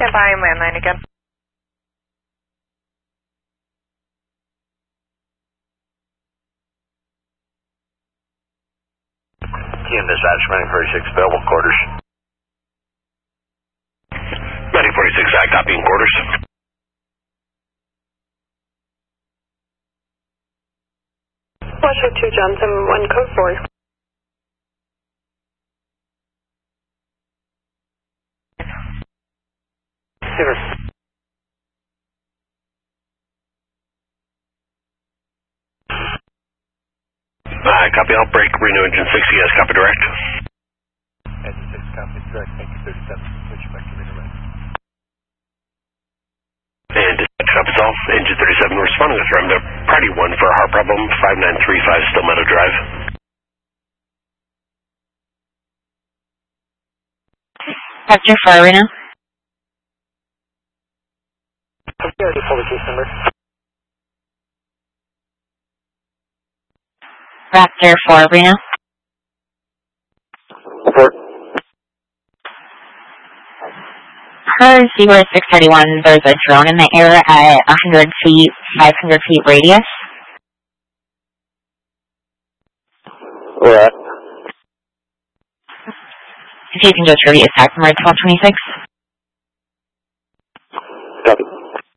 stand by and landline again. TM dispatch, Medic 46, available quarters. Medic 46, I copy in quarters. Washer 2 Johnson 1 code 4. Silver. Copy, I'll break, renew engine 6, yes, copy direct. Engine 6, copy direct, thank you, 37, switch back to redirect. And dispatch copies all, engine 37 responding with rem to Priority 1 for a heart problem, 5935 Still Meadow Drive. Raptor 4 right now. Okay, already pull the case number. Raptor 4 right now. Report. Per Seaward 631, there's a drone in the air at 100 feet, 500 feet radius. Where at? If you can just repeat attack number 1226. Copy.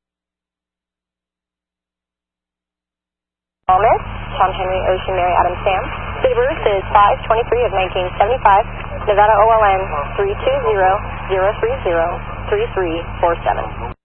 Miss Tom Henry Ocean Mary Adam Sam. City of Earth is 523 of 1975. Nevada OLN 320-030-3347.